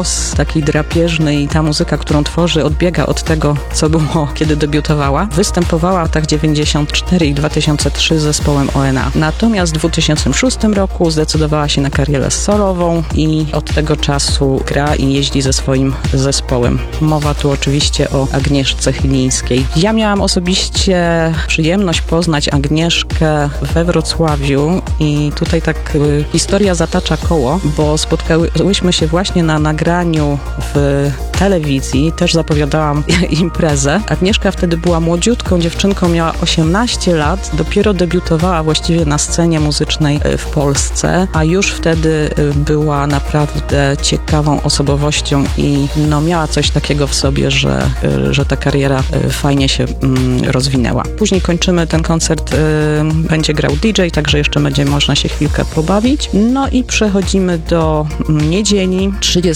głos taki drapieżny i ta muzyka, którą tworzy, odbiega od tego, co było, kiedy debiutowała. Występowała w latach 94 i 2003 z zespołem ONA. Natomiast w 2006 roku zdecydowała się na karierę solową i od tego czasu gra i jeździ ze swoim zespołem. Mowa tu oczywiście o Agnieszce Chylińskiej. Ja miałam osobiście przyjemność poznać Agnieszkę we Wrocławiu i tutaj tak historia zatacza koło, bo spotkałyśmy się właśnie na nagraniu w telewizji, też zapowiadałam imprezę. Agnieszka wtedy była młodziutką dziewczynką, miała 18 lat, dopiero debiutowała właściwie na scenie muzycznej w Polsce, a już wtedy była naprawdę ciekawą osobowością i no miała coś takiego w sobie, że ta kariera fajnie się rozwinęła. Później kończymy ten koncert, będzie grał DJ, także jeszcze będzie można się chwilkę pobawić. No i przechodzimy do niedzieli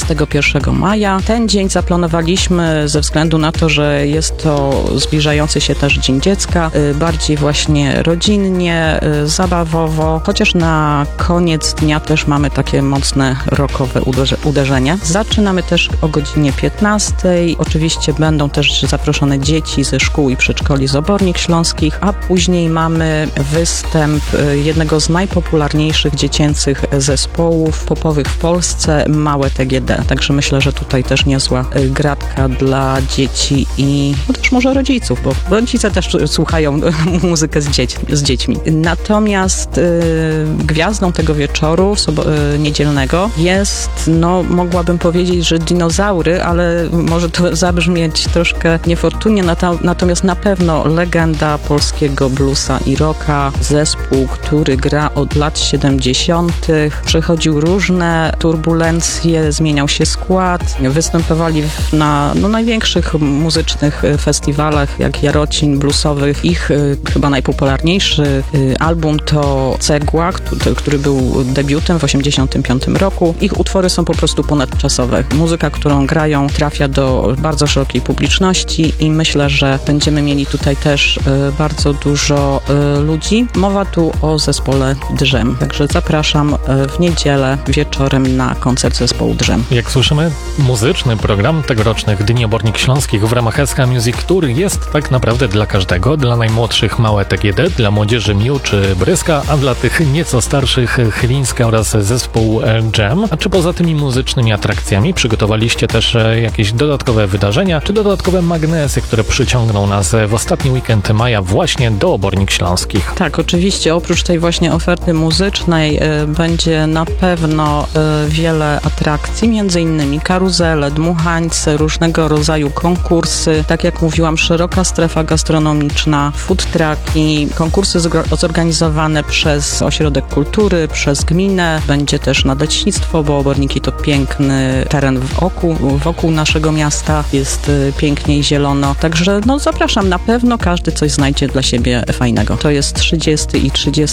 31 maja. Ten dzień zaplanowaliśmy ze względu na to, że jest to zbliżający się też Dzień Dziecka, bardziej właśnie rodzinnie, zabawowo, chociaż na koniec dnia też mamy takie mocne rockowe uderzenie. Zaczynamy też o godzinie 15. Oczywiście będą też zaproszone dzieci ze szkół i przedszkoli z Obornik Śląskich, a później mamy występ jednego z najpopularniejszych dziecięcych zespołów popowych w Polsce, Małe TGD. Także myślę, że tutaj też niezła gratka dla dzieci i no też może rodziców, bo rodzice też słuchają muzykę z dziećmi. Natomiast gwiazdą tego wieczoru niedzielnego jest, no mogłabym powiedzieć, że dinozaury, ale może to zabrzmieć troszkę niefortunnie, natomiast na pewno legenda polskiego bluesa i rocka, zespół, który gra od lat 70., przechodził różne turbulencje, zmieniał się skład, występowali na największych muzycznych festiwalach, jak Jarocin bluesowych. Ich chyba najpopularniejszy album to Cegła, który był debiutem w 1985 roku. Ich utwory są po prostu ponadczasowe. Muzyka, którą grają, trafia do bardzo szerokiej publiczności i myślę, że będziemy mieli tutaj też bardzo dużo ludzi. Mowa tu o zespole Drzem. Także zapraszam w niedzielę wieczorem na koncert zespołu Drzem. Jak słyszymy, muzyczny program tegorocznych Dni Obornik Śląskich w ramach SK Music Tour jest tak naprawdę dla każdego. Dla najmłodszych Małe TGD, dla młodzieży Miu czy Bryska, a dla tych nieco starszych Chylińska oraz zespół Dżem. A czy poza tymi muzycznymi atrakcjami przygotowaliście też jakieś dodatkowe wydarzenia, czy dodatkowe magnesy, które przyciągną nas w ostatni weekend maja właśnie do Obornik Śląskich? Tak, oczywiście. Oprócz tej właśnie oferty muzycznej będzie na pewno wiele atrakcji, między innymi karuzele, dmuchańce, różnego rodzaju konkursy. Tak jak mówiłam, szeroka strefa gastronomiczna, food trucki, konkursy zorganizowane przez Ośrodek Kultury, przez gminę. Będzie też nadleśnictwo, bo Oborniki to piękny teren wokół naszego miasta. Jest pięknie i zielono. Także zapraszam, na pewno każdy coś znajdzie dla siebie fajnego. To jest 30 i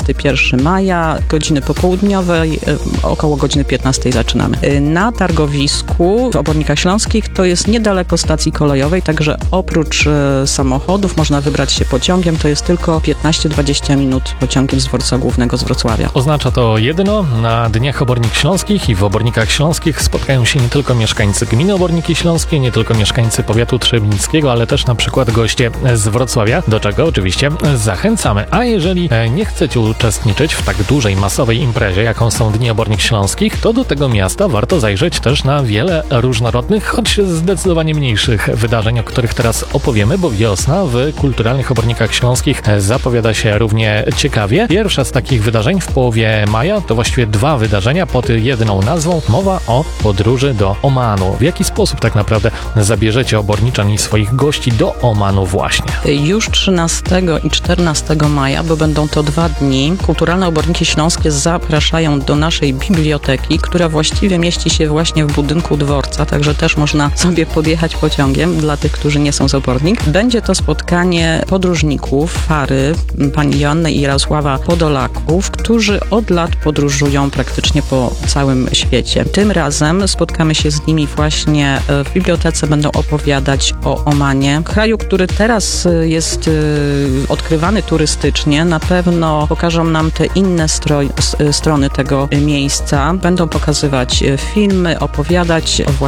31 maja, godziny popołudniowe, około godziny 15 zaczynamy. Na targowisku w Obornikach Śląskich to jest niedaleko stacji kolejowej, także oprócz samochodów można wybrać się pociągiem, to jest tylko 15-20 minut pociągiem z dworca głównego z Wrocławia. Oznacza to jedno, na Dniach Obornik Śląskich i w Obornikach Śląskich spotkają się nie tylko mieszkańcy gminy Oborniki Śląskie, nie tylko mieszkańcy powiatu trzebnickiego, ale też na przykład goście z Wrocławia, do czego oczywiście zachęcamy. A jeżeli nie chcecie uczestniczyć w tak dużej, masowej imprezie, jaką są Dni Obornik Śląskich, to do tego miasta warto zajrzeć też na wiele różnorodnych, choć zdecydowanie mniejszych wydarzeń, o których teraz opowiemy, bo wiosna w kulturalnych Obornikach Śląskich zapowiada się równie ciekawie. Pierwsze z takich wydarzeń w połowie maja to właściwie dwa wydarzenia pod jedną nazwą. Mowa o podróży do Omanu. W jaki sposób tak naprawdę zabierzecie oborniczan i swoich gości do Omanu właśnie? Już 13 i 14 maja, bo będą to 2 dni, Kulturalne Oborniki Śląskie zapraszają do naszej biblioteki, która właściwie mieści się właśnie w budynku dworca, także też można sobie podjechać pociągiem dla tych, którzy nie są z Obornik. Będzie to spotkanie podróżników Fary, pani Joanny i Jarosława Podolaków, którzy od lat podróżują praktycznie po całym świecie. Tym razem spotkamy się z nimi właśnie w bibliotece, będą opowiadać o Omanie, kraju, który teraz jest odkrywany turystycznie. Na pewno pokażą nam te inne strony tego miejsca. Będą pokazywać filmy, opowiadać o